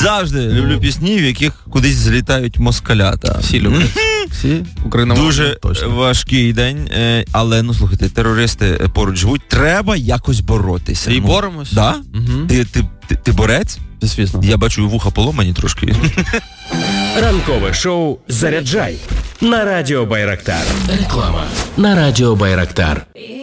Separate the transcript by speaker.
Speaker 1: Завжди люблю пісні, в яких кудись злітають москалята.
Speaker 2: Всі люблять. Всі? Україна
Speaker 1: дуже важкий день, але, ну, слухайте, терористи поруч живуть, треба якось боротися.
Speaker 2: І боремось.
Speaker 1: Да?
Speaker 2: Угу.
Speaker 1: Ти борець?
Speaker 2: Звісно.
Speaker 1: Я бачу, вуха поломані трошки.
Speaker 3: Ранкове шоу «Заряджай» на Радіо Байрактар. Реклама на Радіо Байрактар.